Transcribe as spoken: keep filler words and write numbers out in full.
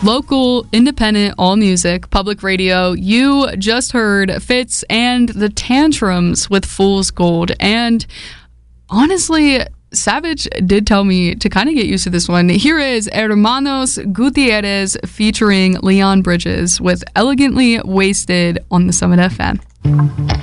local, independent, all music, public radio. You just heard Fitz and the Tantrums with Fool's Gold. And honestly, Savage did tell me to kind of get used to this one. Here is Hermanos Gutierrez featuring Leon Bridges with Elegantly Wasted on the Summit F M.